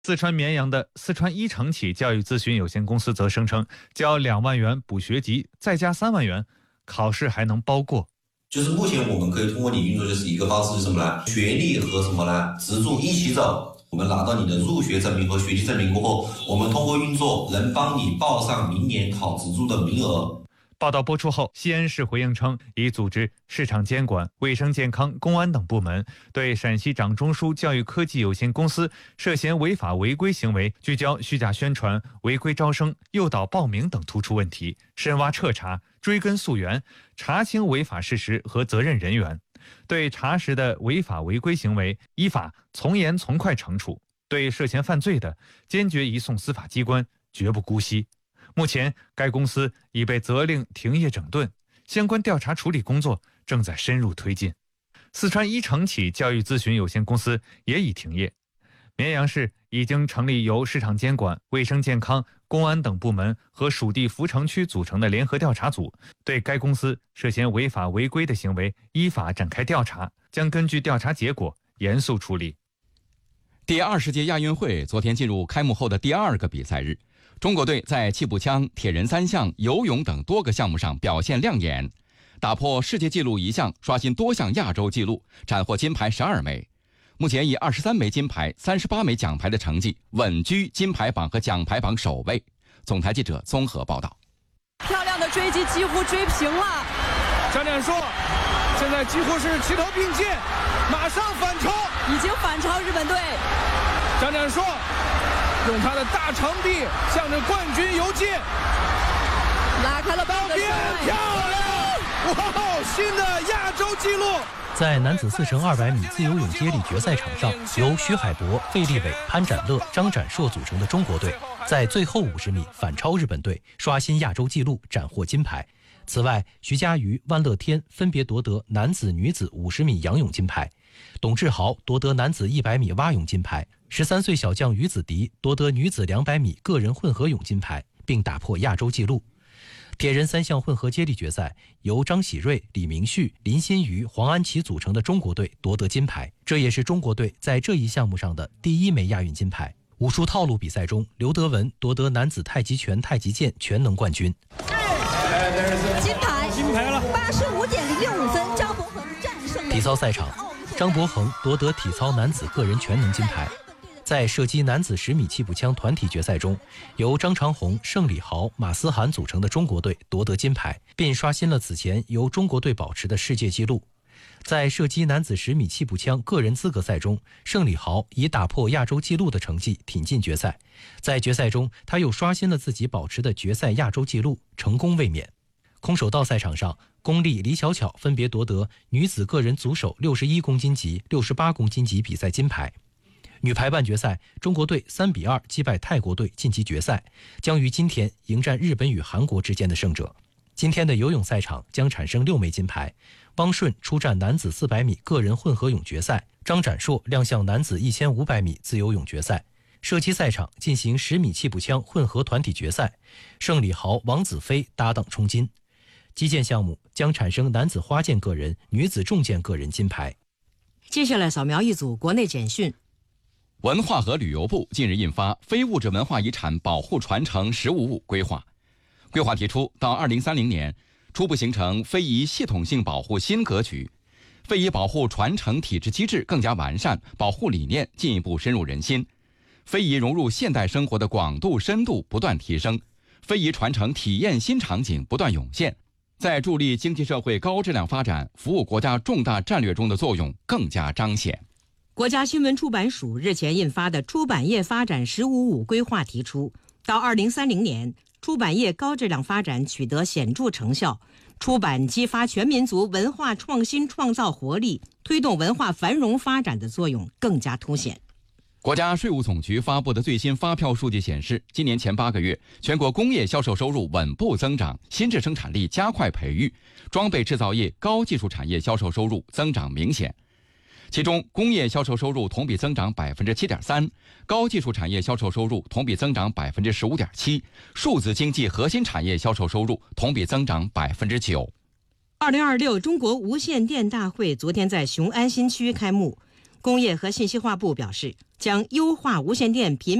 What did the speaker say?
四川绵阳的四川一城企教育咨询有限公司则声称，交2万元补学籍，再加3万元，考试还能包过。 就是目前我们可以通过你运作，就是一个方式是什么呢？学历和什么呢？资助一起走。我们拿到你的入学证明和学籍证明过后，我们通过运作能帮你报上明年考资助的名额。 报道播出后，西安市回应称，已组织市场监管、卫生健康、公安等部门对陕西掌中枢教育科技有限公司涉嫌违法违规行为，聚焦虚假宣传、违规招生、诱导报名等突出问题，深挖彻查，追根溯源，查清违法事实和责任人员。对查实的违法违规行为，依法从严从快惩处；对涉嫌犯罪的，坚决移送司法机关，绝不姑息。目前，该公司已被责令停业整顿，相关调查处理工作正在深入推进。四川一城企教育咨询有限公司也已停业。绵阳市已经成立由市场监管、卫生健康、公安等部门和属地扶城区组成的联合调查组，对该公司涉嫌违法违规的行为依法展开调查，将根据调查结果严肃处理。 第20届亚运会昨天进入开幕后的第2个比赛日，中国队在气步枪、铁人3项、游泳等多个项目上表现亮眼，打破世界纪录1项，刷新多项亚洲纪录，斩获金牌12枚。目前以23枚金牌、38枚奖牌的成绩稳居金牌榜和奖牌榜首位。总台记者综合报道。 漂亮的追击几乎追平了。 张展硕现在几乎是齐头并进，马上反超， 已经反超日本队。 张展硕用他的大长臂向着冠军游进， 拉开了道边，漂亮！哇，新的亚洲纪录！ 在男子4乘200米自由泳接力决赛场上，由徐海博、费立伟、潘展乐、张展硕组成的中国队，在最后50米反超日本队，刷新亚洲纪录，斩获金牌。此外，徐嘉余、万乐天分别夺得男子、女子50米仰泳金牌，董志豪夺得男子100米蛙泳金牌，13岁小将于子迪夺得女子200米个人混合泳金牌，并打破亚洲纪录。铁人3项混合接力决赛，由张喜瑞、李明旭、林新瑜、黄安琪组成的中国队夺得金牌，这也是中国队在这一项目上的第1枚亚运金牌。武术套路比赛中，刘德文夺得男子太极拳、太极剑全能冠军。 金牌了，85.065分，张博恒战胜。 体操赛场，张博恒夺得体操男子个人全能金牌。在射击男子10米气步枪团体决赛中，由张长虹、盛礼豪、马思涵组成的中国队夺得金牌，并刷新了此前由中国队保持的世界纪录。在射击男子10米气步枪个人资格赛中，盛礼豪以打破亚洲纪录的成绩挺进决赛。在决赛中，他又刷新了自己保持的决赛亚洲纪录，成功卫冕。空手道赛场上，巩俐、李巧巧分别夺得女子个人组手61公斤级、68公斤级比赛金牌。女排半决赛，中国队3比2击败泰国队晋级决赛，将于今天迎战日本与韩国之间的胜者。今天的游泳赛场将产生6枚金牌，汪顺出战男子400米个人混合泳决赛，张展硕亮相男子1500米自由泳决赛。射击赛场进行10米气步枪混合团体决赛，盛礼豪、王子飞搭档冲金。击剑项目将产生男子花剑个人、女子重剑个人金牌。 接下来扫描一组国内简讯。 文化和旅游部近日印发《非物质文化遗产保护传承“十五五”规划》，规划提出，到2030年，初步形成非遗系统性保护新格局，非遗保护传承体制机制更加完善，保护理念进一步深入人心，非遗融入现代生活的广度深度不断提升，非遗传承体验新场景不断涌现，在助力经济社会高质量发展、服务国家重大战略中的作用更加彰显。 国家新闻出版署日前印发的出版业发展“十五五”规划提出，到2030年，出版业高质量发展取得显著成效，出版激发全民族文化创新创造活力，推动文化繁荣发展的作用更加凸显。 国家税务总局发布的最新发票数据显示，今年前8个月，全国工业销售收入稳步增长，新质生产力加快培育，装备制造业、高技术产业销售收入增长明显。其中，工业销售收入同比增长7.3%，高技术产业销售收入同比增长15.7%，数字经济核心产业销售收入同比增长9%。 2026中国无线电大会昨天在雄安新区开幕。 工业和信息化部表示，将优化无线电频